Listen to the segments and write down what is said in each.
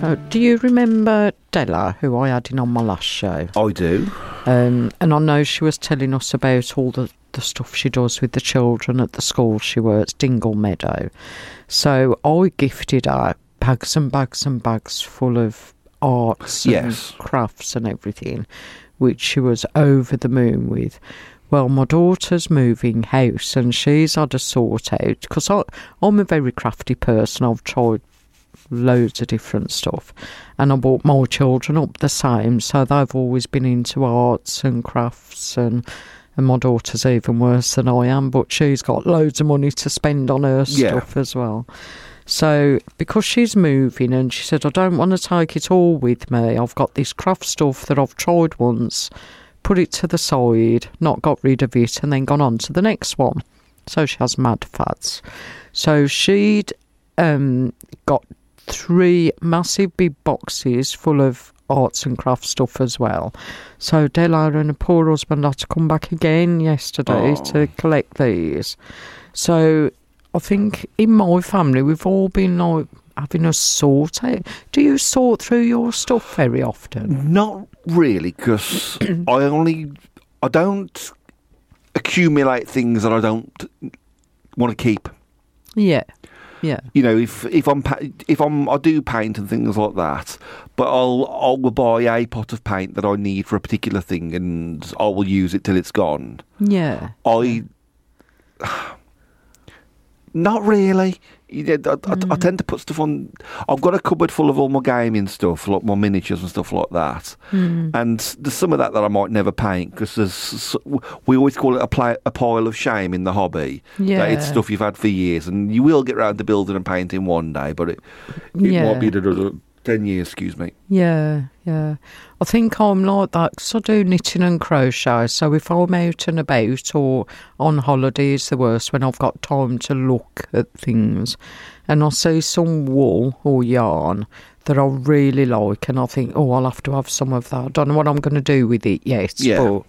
Do you remember Della, who I had in on my last show? I do. And I know she was telling us about all the stuff she does with the children at the school she works, Dingle Meadow. So I gifted her bags and bags and bags full of arts and crafts and everything, which she was over the moon with. Well, my daughter's moving house and she's had to sort out, because I'm a very crafty person. I've tried loads of different stuff, and I brought my children up the same, so they've always been into arts and crafts, and my daughter's even worse than I am, but she's got loads of money to spend on her stuff as well. So because she's moving, and she said, I don't want to take it all with me, I've got this craft stuff that I've tried once, put it to the side, not got rid of it, and then gone on to the next one. So she has mad fads. So she'd got 3 massive big boxes full of arts and crafts stuff as well. So Della and her poor husband had to come back again yesterday to collect these. So I think in my family we've all been like having a sort out. Do you sort through your stuff very often? Not really, because I don't accumulate things that I don't want to keep. Yeah. Yeah. You know, if I do paint and things like that, but I'll buy a pot of paint that I need for a particular thing, and I will use it till it's gone. Yeah. Not really. I tend to put stuff on. I've got a cupboard full of all my gaming stuff, like my miniatures and stuff like that. And there's some of that I might never paint, because we always call it a pile of shame in the hobby. Yeah. That it's stuff you've had for years, and you will get round to building and painting one day, but it might be another 10 years, excuse me. Yeah, yeah. I think I'm like that because I do knitting and crochet, so if I'm out and about or on holiday is the worst, when I've got time to look at things and I see some wool or yarn that I really like and I think, I'll have to have some of that. I don't know what I'm going to do with it yet, but,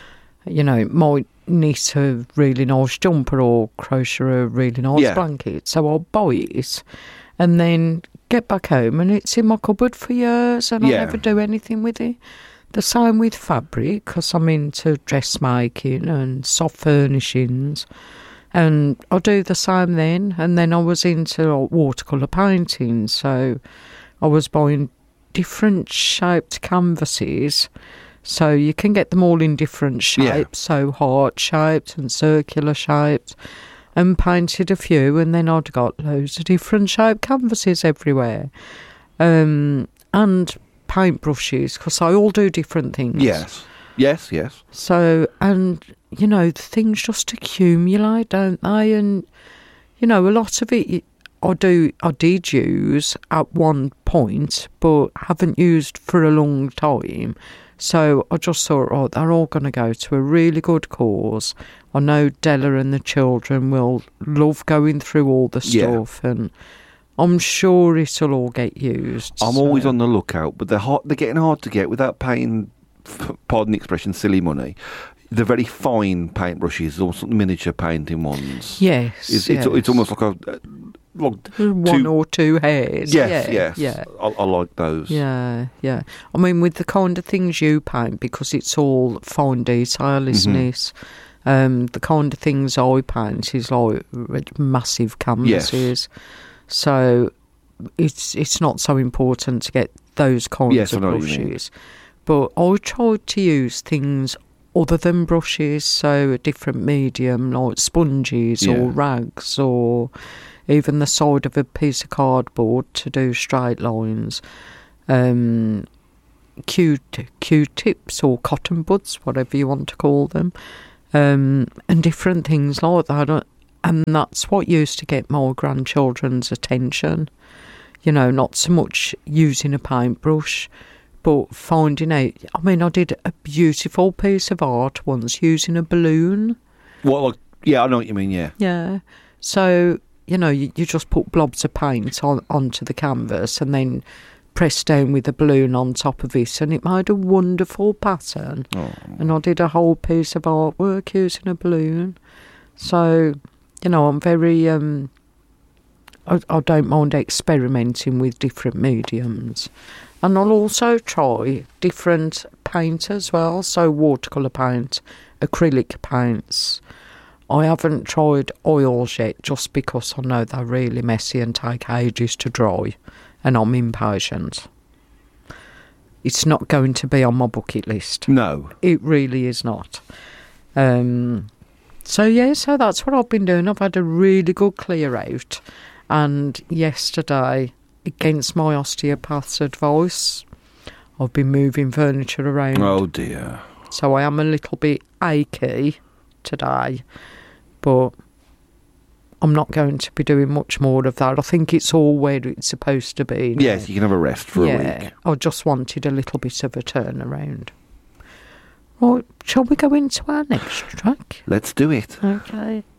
might knit a really nice jumper or crochet a really nice blanket, so I'll buy it and then get back home and it's in my cupboard for years and I never do anything with it. The same with fabric, because I'm into dressmaking and soft furnishings, and I do the same then. And then I was into watercolour painting, so I was buying different shaped canvases, so you can get them all in different shapes, so heart shaped and circular shaped, and painted a few, and then I'd got loads of different shaped canvases everywhere. And paintbrushes, because I all do different things. Yes. So, and, things just accumulate, don't they? And, a lot of it I did use at one point, but haven't used for a long time. So I just thought, they're all going to go to a really good cause. I know Della and the children will love going through all the stuff, and I'm sure it'll all get used. I'm always on the lookout, but they're getting hard to get without paying, pardon the expression, silly money. The very fine paintbrushes, or miniature painting ones. Yes, it's almost like one or two hairs. Yes. I like those. Yeah. I mean, with the kind of things you paint, because it's all fine detail, isn't it? The kind of things I paint is like massive canvases. So it's not so important to get those kinds of brushes. But I tried to use things other than brushes, so a different medium, like sponges or rags, or even the side of a piece of cardboard to do straight lines, Q-tips or cotton buds, whatever you want to call them, and different things like that. And that's what used to get my grandchildren's attention, not so much using a paintbrush, but finding out. I mean, I did a beautiful piece of art once using a balloon. Well, I know what you mean, Yeah. So, you just put blobs of paint onto the canvas and then press down with a balloon on top of it, and it made a wonderful pattern. And I did a whole piece of artwork using a balloon. So, I'm very I don't mind experimenting with different mediums. And I'll also try different paint as well, so watercolour paint, acrylic paints. I haven't tried oils yet just because I know they're really messy and take ages to dry, and I'm impatient. It's not going to be on my bucket list. No. It really is not. So that's what I've been doing. I've had a really good clear out. And yesterday, against my osteopath's advice, I've been moving furniture around. Oh dear. So I am a little bit achy today, but I'm not going to be doing much more of that. I think it's all where it's supposed to be now. Yes, you can have a rest for a week. I just wanted a little bit of a turnaround. Right, shall we go into our next track? Let's do it. Okay.